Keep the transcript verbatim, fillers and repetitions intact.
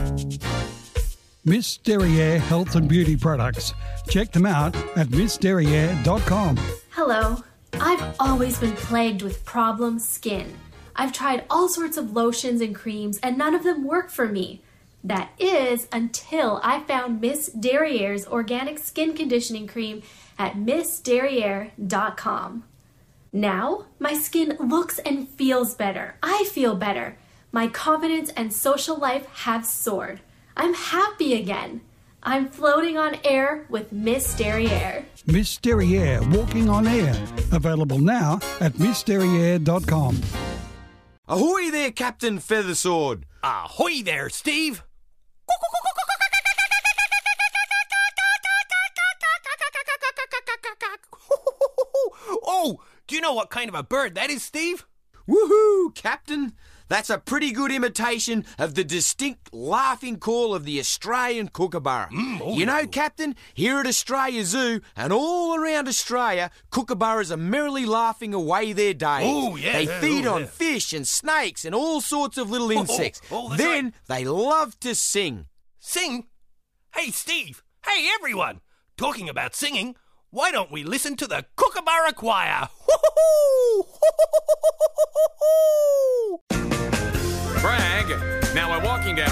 Miss Derriere Health and Beauty Products. Check them out at miss derriere dot com. Hello. I've always been plagued with problem skin. I've tried all sorts of lotions and creams and none of them work for me. That is until I found Miss Derriere's organic skin conditioning cream at miss derriere dot com. Now, my skin looks and feels better. I feel better. My confidence and social life have soared. I'm happy again. I'm floating on air with Miss Derriere. Miss Derriere Walking on Air. Available now at miss derriere dot com. Ahoy there, Captain Feathersword. Ahoy there, Steve. Oh, do you know what kind of a bird that is, Steve? Woohoo, Captain. That's a pretty good imitation of the distinct laughing call of the Australian kookaburra. Mm, oh, you know, yeah. Captain, here at Australia Zoo and all around Australia, kookaburras are merrily laughing away their days. Oh, yeah. They yeah, feed oh, on yeah. fish and snakes and all sorts of little insects. Oh, oh, that's then right. they love to sing. Sing? Hey, Steve. Hey, everyone. Talking about singing, why don't we listen to the Kookaburra Choir? Brag! Now we're walking down